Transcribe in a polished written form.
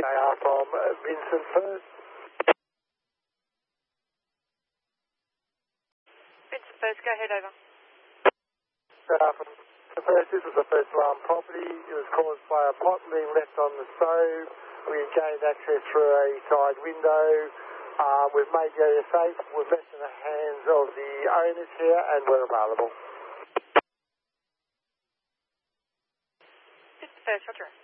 JR from Vincent first. Vincent first, go ahead, over. From the first, this was the first alarm property. It was caused by a pot being left on the stove. We had gained access through a side window. We've made the area safe. We've left in the hands of the owners here and we're available. Vincent first, roger.